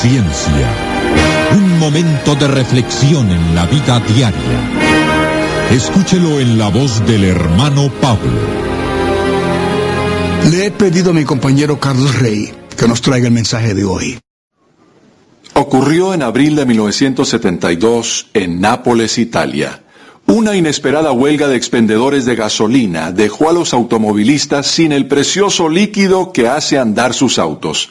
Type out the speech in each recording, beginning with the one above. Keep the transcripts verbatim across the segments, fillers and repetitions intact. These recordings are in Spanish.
Ciencia. Un momento de reflexión en la vida diaria. Escúchelo en la voz del hermano Pablo. Le he pedido a mi compañero Carlos Rey que nos traiga el mensaje de hoy. Ocurrió en abril de mil novecientos setenta y dos en Nápoles, Italia. Una inesperada huelga de expendedores de gasolina dejó a los automovilistas sin el precioso líquido que hace andar sus autos.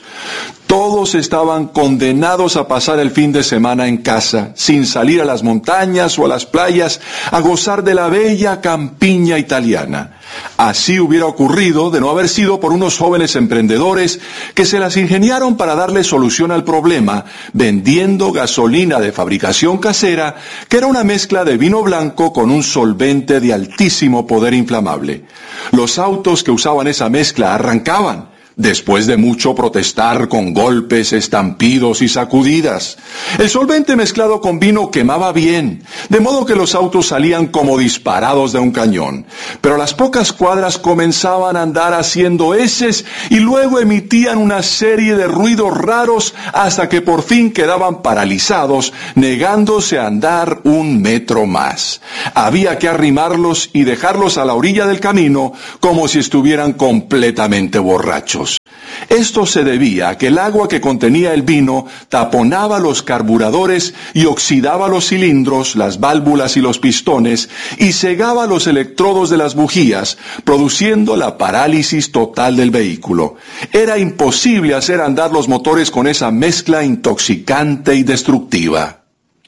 Todos estaban condenados a pasar el fin de semana en casa, sin salir a las montañas o a las playas, a gozar de la bella campiña italiana. Así hubiera ocurrido de no haber sido por unos jóvenes emprendedores que se las ingeniaron para darle solución al problema, vendiendo gasolina de fabricación casera, que era una mezcla de vino blanco con un solvente de altísimo poder inflamable. Los autos que usaban esa mezcla arrancaban, después de mucho protestar con golpes, estampidos y sacudidas. El solvente mezclado con vino quemaba bien, de modo que los autos salían como disparados de un cañón. Pero a las pocas cuadras comenzaban a andar haciendo heces y luego emitían una serie de ruidos raros hasta que por fin quedaban paralizados, negándose a andar un metro más. Había que arrimarlos y dejarlos a la orilla del camino como si estuvieran completamente borrachos. Esto se debía a que el agua que contenía el vino taponaba los carburadores y oxidaba los cilindros, las válvulas y los pistones, y cegaba los electrodos de las bujías, produciendo la parálisis total del vehículo. Era imposible hacer andar los motores con esa mezcla intoxicante y destructiva.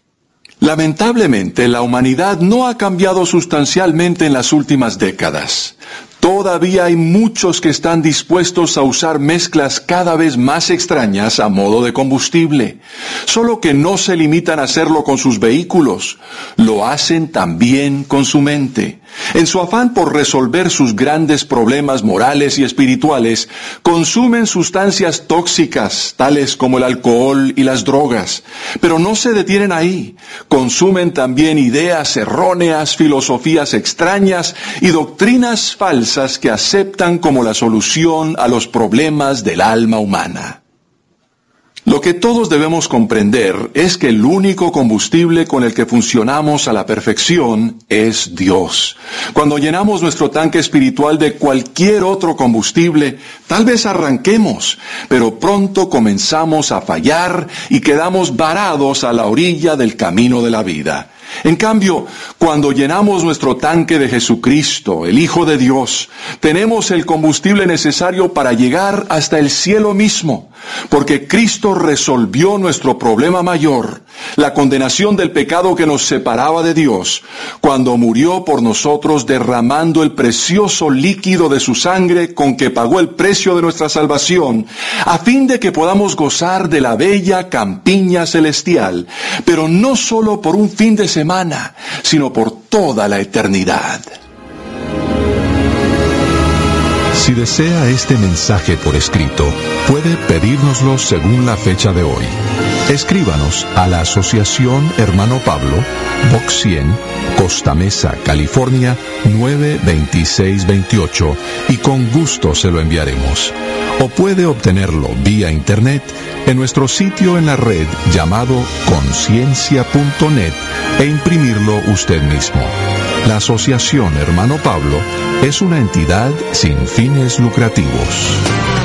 Lamentablemente, la humanidad no ha cambiado sustancialmente en las últimas décadas. Todavía hay muchos que están dispuestos a usar mezclas cada vez más extrañas a modo de combustible. Solo que no se limitan a hacerlo con sus vehículos, lo hacen también con su mente. En su afán por resolver sus grandes problemas morales y espirituales, consumen sustancias tóxicas, tales como el alcohol y las drogas. Pero no se detienen ahí. Consumen también ideas erróneas, filosofías extrañas y doctrinas falsas que aceptan como la solución a los problemas del alma humana. Lo que todos debemos comprender es que el único combustible con el que funcionamos a la perfección es Dios. Cuando llenamos nuestro tanque espiritual de cualquier otro combustible, tal vez arranquemos, pero pronto comenzamos a fallar y quedamos varados a la orilla del camino de la vida. En cambio, cuando llenamos nuestro tanque de Jesucristo, el Hijo de Dios, tenemos el combustible necesario para llegar hasta el cielo mismo, porque Cristo resolvió nuestro problema mayor, la condenación del pecado que nos separaba de Dios, cuando murió por nosotros derramando el precioso líquido de su sangre con que pagó el precio de nuestra salvación, a fin de que podamos gozar de la bella campiña celestial, pero no solo por un fin de semana, sino por toda la eternidad. Si desea este mensaje por escrito, puede pedírnoslo según la fecha de hoy. Escríbanos a la Asociación Hermano Pablo, Box cien, Costa Mesa, California, nueve dos seis dos ocho, y con gusto se lo enviaremos. O puede obtenerlo vía internet en nuestro sitio en la red llamado conciencia punto net e imprimirlo usted mismo. La Asociación Hermano Pablo es una entidad sin fines lucrativos.